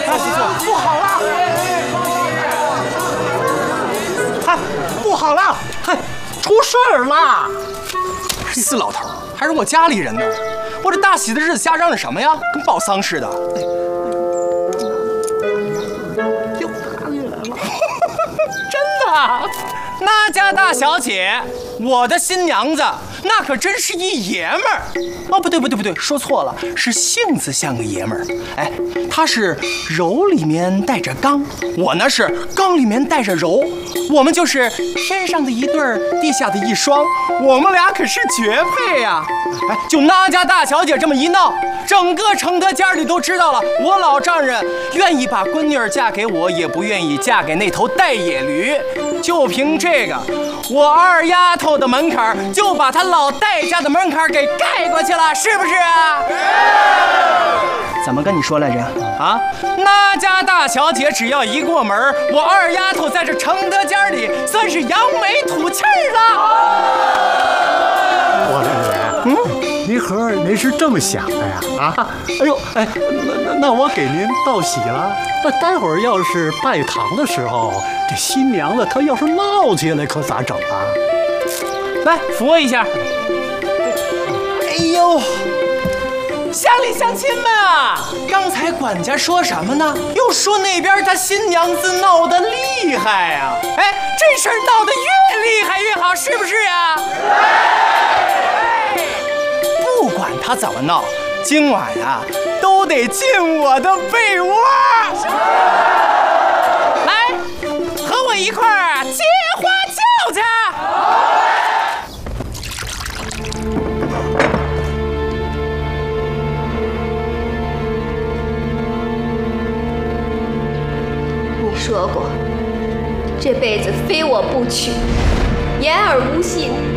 不好了！嗨，不好了！嗨，出事儿了！ 死老头，还是我家里人呢？我这大喜的日子瞎嚷嚷什么呀？跟报丧似的。 又哪里来了？ 真的，那家大小姐，我的新娘子，那可真是一爷们儿。哦，不对，说错了，是性子像个爷们儿。哎，他是柔里面带着刚，我呢是刚里面带着柔，我们就是天上的一对儿，地下的一双，我们俩可是绝配呀！哎，就那家大小姐这么一闹，整个承德家里都知道了，我老丈人愿意把闺女儿嫁给我，也不愿意嫁给那头带野驴。就凭这个，我二丫头的门槛就把他老戴家的门槛给盖过去了，是不是啊？怎么跟你说来着？啊，那家大小姐只要一过门，我二丫头在这承德家里算是扬眉吐气了。 我的女，您和您是这么想的呀？啊，哎呦，哎，那我给您道喜了。那待会儿要是拜堂的时候，这新娘子她要是闹起来，可咋整啊？ 来，扶我一下。哎呦，乡里乡亲们啊，刚才管家说什么呢？又说那边他新娘子闹得厉害呀！哎，这事儿闹得越厉害越好，是不是呀？不管他怎么闹，今晚啊都得进我的被窝。来，和我一块儿啊接花轿去。 你说过，这辈子非我不娶，言而无信。